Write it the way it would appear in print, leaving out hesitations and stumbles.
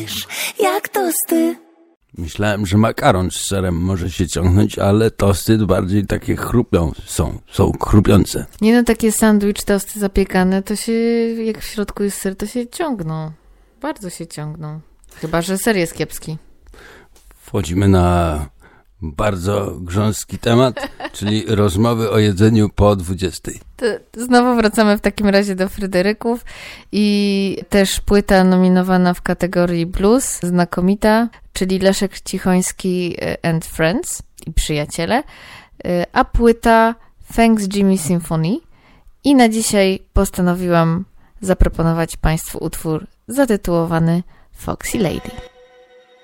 Jak tosty. Myślałem, że makaron z serem może się ciągnąć, ale tosty bardziej takie są chrupiące. Nie no, takie sandwich, tosty zapiekane, to się, jak w środku jest ser, to się ciągną. Bardzo się ciągną. Chyba że ser jest kiepski. Wchodzimy na bardzo grząski temat, czyli rozmowy o jedzeniu po 20. To znowu wracamy w takim razie do Fryderyków i też płyta nominowana w kategorii blues, znakomita, czyli Leszek Cichoński and Friends i Przyjaciele, a płyta Thanks Jimmy Symphony. I na dzisiaj postanowiłam zaproponować Państwu utwór zatytułowany Foxy Lady.